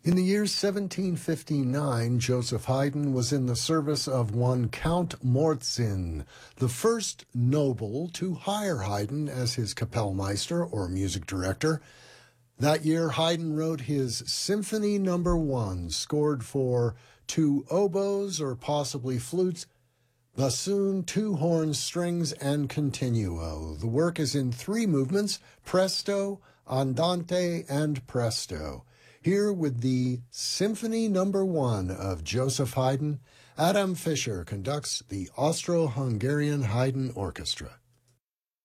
In the year 1759, Joseph Haydn was in the service of one Count Morzin, the first noble to hire Haydn as his Kapellmeister or music director. That year, Haydn wrote his Symphony No. 1, scored for 2 oboes or possibly flutes, bassoon, 2 horns, strings, and continuo. The work is in 3 movements, presto, andante, and presto. Here with the Symphony No. 1 of Joseph Haydn, Adam Fischer conducts the Austro-Hungarian Haydn Orchestra.